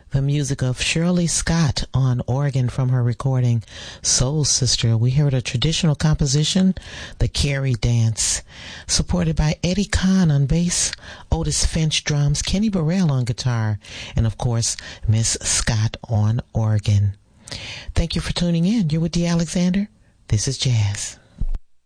The music of Shirley Scott on organ from her recording Soul Sister. We heard a traditional composition, the Carrie Dance, supported by Eddie Kahn on bass, Otis Finch drums, Kenny Burrell on guitar, and of course, Miss Scott on organ. Thank you for tuning in. You're with Dee Alexander. This is Jazz.